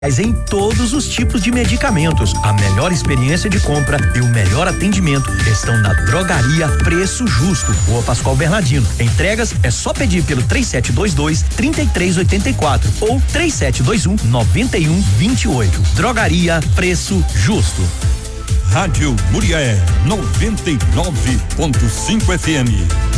em todos os tipos de medicamentos. A melhor experiência de compra e o melhor atendimento estão na Drogaria Preço Justo, Rua Pascoal Bernardino. Entregas é só pedir pelo 3722-3384 ou 3721-9128. Drogaria Preço Justo. Rádio Muriaé 99.5 FM.